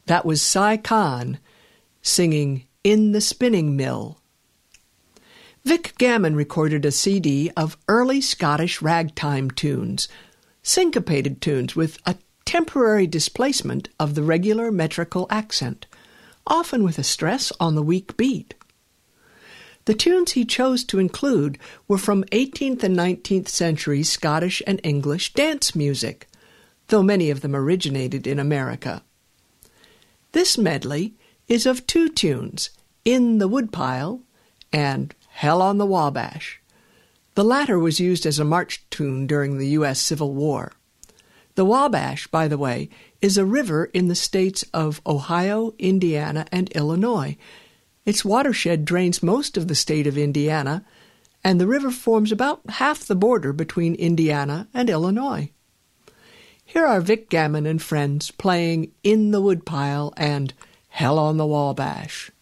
That was Cy Kahn singing In the Spinning Mill. Vic Gammon recorded a CD of early Scottish ragtime tunes, syncopated tunes with a temporary displacement of the regular metrical accent, often with a stress on the weak beat. The tunes he chose to include were from 18th and 19th century Scottish and English dance music, though many of them originated in America. This medley is of two tunes, In the Woodpile and Hell on the Wabash. The latter was used as a march tune during the U.S. Civil War. The Wabash, by the way, is a river in the states of Ohio, Indiana, and Illinois. Its watershed drains most of the state of Indiana, and the river forms about half the border between Indiana and Illinois. Here are Vic Gammon and friends playing In the Woodpile and Hell on the Wabash.